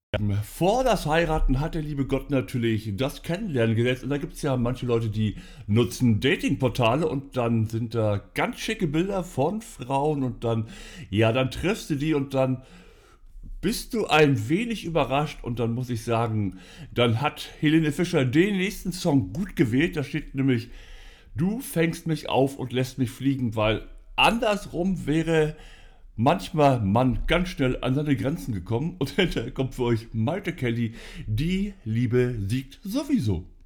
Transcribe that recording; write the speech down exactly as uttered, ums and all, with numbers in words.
Vor das Heiraten hat der liebe Gott natürlich das Kennenlernen gesetzt. Und da gibt es ja manche Leute, die nutzen Datingportale und dann sind da ganz schicke Bilder von Frauen und dann, ja, dann triffst du die und dann bist du ein wenig überrascht und dann muss ich sagen, dann hat Helene Fischer den nächsten Song gut gewählt. Da steht nämlich, du fängst mich auf und lässt mich fliegen, weil andersrum wäre manchmal man ganz schnell an seine Grenzen gekommen und hinterher kommt für euch Malte Kelly, die Liebe siegt sowieso.